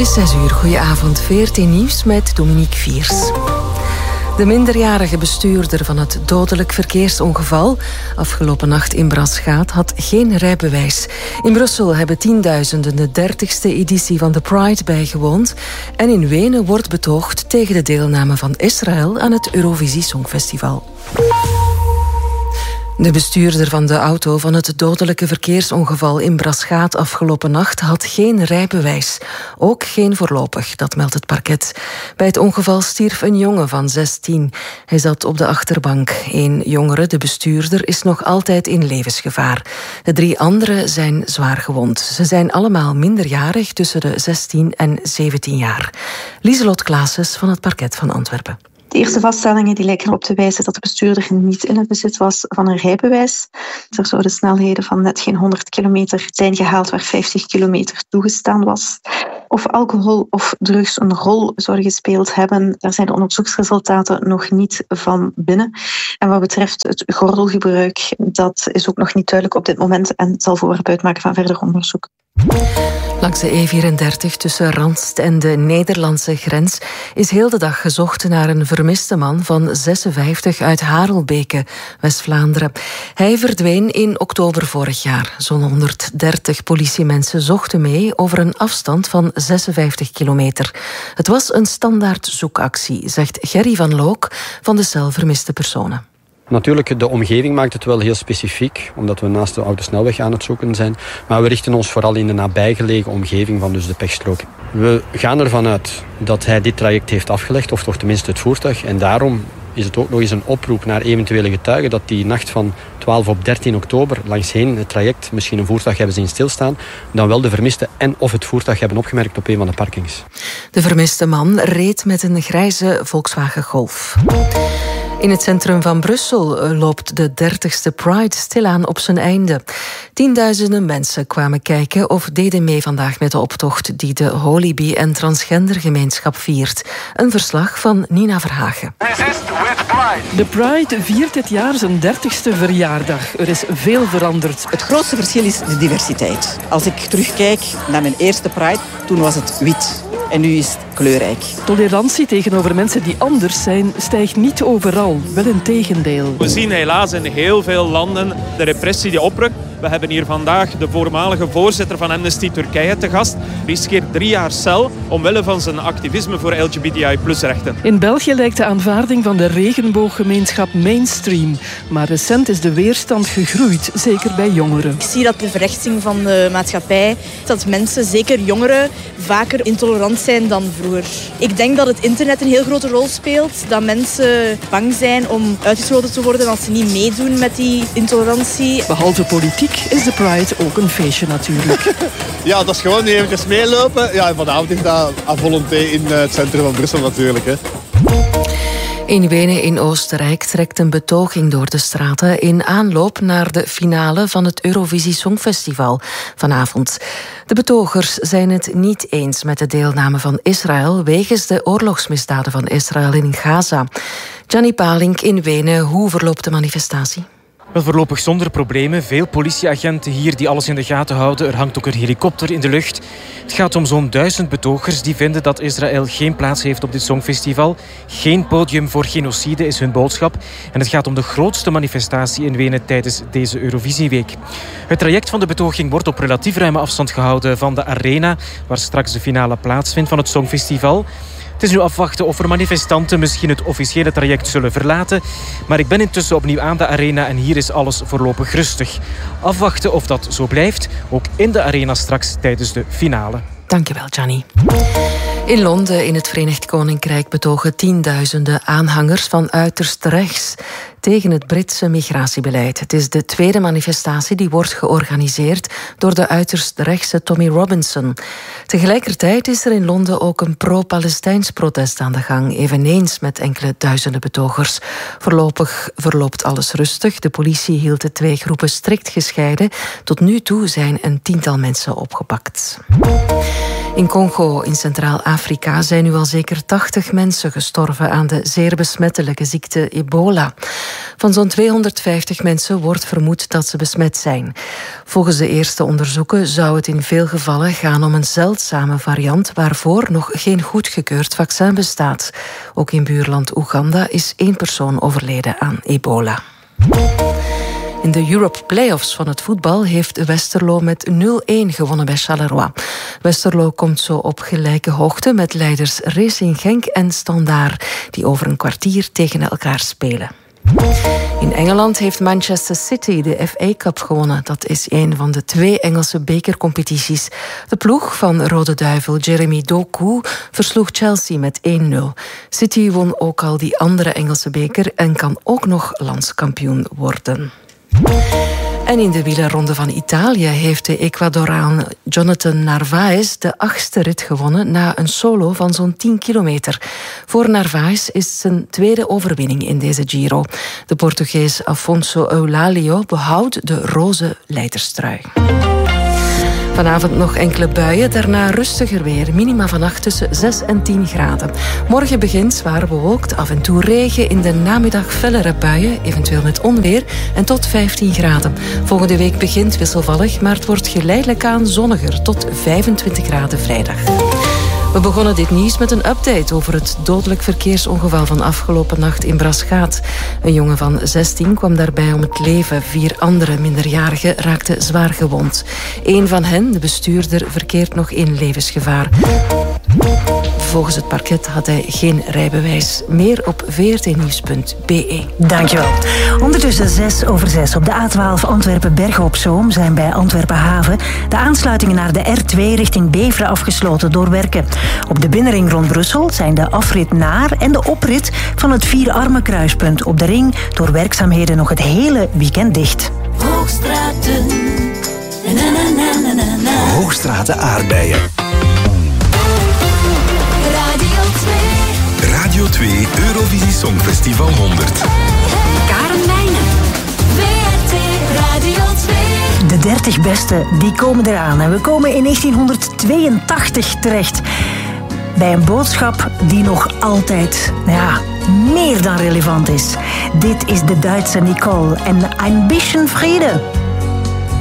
is 6 uur. Goedenavond. 14 nieuws met Dominique Viers. De minderjarige bestuurder van het dodelijk verkeersongeval afgelopen nacht in Braschaat had geen rijbewijs. In Brussel hebben tienduizenden de 30ste editie van de Pride bijgewoond. En in Wenen wordt betoogd tegen de deelname van Israël aan het Eurovisie Songfestival. De bestuurder van de auto van het dodelijke verkeersongeval in Braschaat afgelopen nacht had geen rijbewijs. Ook geen voorlopig, dat meldt het parket. Bij het ongeval stierf een jongen van 16. Hij zat op de achterbank. Eén jongere, de bestuurder, is nog altijd in levensgevaar. De 3 anderen zijn zwaar gewond. Ze zijn allemaal minderjarig, tussen de 16 en 17 jaar. Lieselot Claessens van het parket van Antwerpen. De eerste vaststellingen die lijken erop te wijzen dat de bestuurder niet in het bezit was van een rijbewijs. Er zouden snelheden van net geen 100 kilometer zijn gehaald waar 50 kilometer toegestaan was. Of alcohol of drugs een rol zouden gespeeld hebben, daar zijn de onderzoeksresultaten nog niet van binnen. En wat betreft het gordelgebruik, dat is ook nog niet duidelijk op dit moment en zal voorwerp uitmaken van verder onderzoek. Langs de E34 tussen Randst en de Nederlandse grens is heel de dag gezocht naar een vermiste man van 56 uit Harelbeke, West-Vlaanderen. Hij verdween in oktober vorig jaar. Zo'n 130 politiemensen zochten mee over een afstand van 56 kilometer. Het was een standaard zoekactie, zegt Gerry van Look van de cel Vermiste Personen. Natuurlijk, de omgeving maakt het wel heel specifiek, omdat we naast de autosnelweg aan het zoeken zijn. Maar we richten ons vooral in de nabijgelegen omgeving van dus de pechstrook. We gaan ervan uit dat hij dit traject heeft afgelegd, of toch tenminste het voertuig. En daarom is het ook nog eens een oproep naar eventuele getuigen dat die nacht van 12 op 13 oktober langsheen het traject misschien een voertuig hebben zien stilstaan, dan wel de vermiste en of het voertuig hebben opgemerkt op een van de parkings. De vermiste man reed met een grijze Volkswagen Golf. In het centrum van Brussel loopt de 30ste Pride stilaan op zijn einde. Tienduizenden mensen kwamen kijken of deden mee vandaag met de optocht die de Holy en transgendergemeenschap viert. Een verslag van Nina Verhagen. De Pride viert dit jaar zijn 30ste verjaardag. Er is veel veranderd. Het grootste verschil is de diversiteit. Als ik terugkijk naar mijn eerste Pride, toen was het wit. En nu is het kleurrijk. Tolerantie tegenover mensen die anders zijn stijgt niet overal, wel in tegendeel. We zien helaas in heel veel landen de repressie die oprukt. We hebben hier vandaag de voormalige voorzitter van Amnesty Turkije te gast. Die riskeert 3 jaar cel omwille van zijn activisme voor LGBTI+-rechten. In België lijkt de aanvaarding van de regenbooggemeenschap mainstream. Maar recent is de weerstand gegroeid, zeker bij jongeren. Ik zie dat de verrechtsing van de maatschappij, dat mensen, zeker jongeren, vaker intolerant zijn dan vroeger. Ik denk dat het internet een heel grote rol speelt. Dat mensen bang zijn om uitgesloten te worden als ze niet meedoen met die intolerantie. Behalve politiek is de Pride ook een feestje natuurlijk. Ja, dat is gewoon niet eventjes meelopen. Ja, en vanavond is dat à volonté in het centrum van Brussel natuurlijk. Hè. In Wenen in Oostenrijk trekt een betoging door de straten in aanloop naar de finale van het Eurovisie Songfestival vanavond. De betogers zijn het niet eens met de deelname van Israël wegens de oorlogsmisdaden van Israël in Gaza. Gianni Palink in Wenen, hoe verloopt de manifestatie? Wel, voorlopig zonder problemen. Veel politieagenten hier die alles in de gaten houden. Er hangt ook een helikopter in de lucht. Het gaat om zo'n 1000 betogers die vinden dat Israël geen plaats heeft op dit Songfestival. Geen podium voor genocide is hun boodschap. En het gaat om de grootste manifestatie in Wenen tijdens deze Eurovisieweek. Het traject van de betoging wordt op relatief ruime afstand gehouden van de arena, waar straks de finale plaatsvindt van het Songfestival. Het is nu afwachten of er manifestanten misschien het officiële traject zullen verlaten. Maar ik ben intussen opnieuw aan de arena en hier is alles voorlopig rustig. Afwachten of dat zo blijft, ook in de arena straks tijdens de finale. Dankjewel, Gianni. In Londen, in het Verenigd Koninkrijk, betogen tienduizenden aanhangers van uiterst rechts tegen het Britse migratiebeleid. Het is de tweede manifestatie die wordt georganiseerd door de uiterst rechtse Tommy Robinson. Tegelijkertijd is er in Londen ook een pro-Palestijns protest aan de gang, eveneens met enkele duizenden betogers. Voorlopig verloopt alles rustig. De politie hield de 2 groepen strikt gescheiden. Tot nu toe zijn een 10-tal mensen opgepakt. In Congo, in Centraal-Afrika, zijn nu al zeker 80 mensen gestorven aan de zeer besmettelijke ziekte ebola. Van zo'n 250 mensen wordt vermoed dat ze besmet zijn. Volgens de eerste onderzoeken zou het in veel gevallen gaan om een zeldzame variant waarvoor nog geen goedgekeurd vaccin bestaat. Ook in buurland Oeganda is 1 persoon overleden aan ebola. In de Europe Playoffs van het voetbal heeft Westerlo met 0-1 gewonnen bij Charleroi. Westerlo komt zo op gelijke hoogte met leiders Racing Genk en Standaard, die over een kwartier tegen elkaar spelen. In Engeland heeft Manchester City de FA Cup gewonnen. Dat is een van de 2 Engelse bekercompetities. De ploeg van Rode Duivel Jeremy Doku versloeg Chelsea met 1-0. City won ook al die andere Engelse beker en kan ook nog landskampioen worden. En in de wielerronde van Italië heeft de Ecuadoraan Jonathan Narvaez de 8e rit gewonnen na een solo van zo'n 10 kilometer. Voor Narvaez is zijn 2e overwinning in deze Giro. De Portugees Afonso Eulalio behoudt de roze leiderstrui. Vanavond nog enkele buien, daarna rustiger weer. Minima vannacht tussen 6 en 10 graden. Morgen begint zwaar bewolkt, af en toe regen. In de namiddag fellere buien, eventueel met onweer, en tot 15 graden. Volgende week begint wisselvallig, maar het wordt geleidelijk aan zonniger, tot 25 graden vrijdag. We begonnen dit nieuws met een update over het dodelijk verkeersongeval van afgelopen nacht in Braschaat. Een jongen van 16 kwam daarbij om het leven. 4 andere minderjarigen raakten zwaar gewond. 1 van hen, de bestuurder, verkeert nog in levensgevaar. Volgens het parket had hij geen rijbewijs. Meer op vrtnieuws.be. Dankjewel. Ondertussen 6:06 op de A12 Antwerpen-Bergen-op-Zoom zijn bij Antwerpen-Haven de aansluitingen naar de R2 richting Beveren afgesloten door werken. Op de binnenring rond Brussel zijn de afrit naar en de oprit van het Vierarmenkruispunt op de ring door werkzaamheden nog het hele weekend dicht. Hoogstraten. Hoogstraten aardbeien. Radio 2 Eurovisie Songfestival 100. Karen Wijnen. WRT Radio 2. De 30 beste, die komen eraan. En we komen in 1982 terecht. Bij een boodschap die nog altijd, meer dan relevant is. Dit is de Duitse Nicole en Ein bisschen Friede.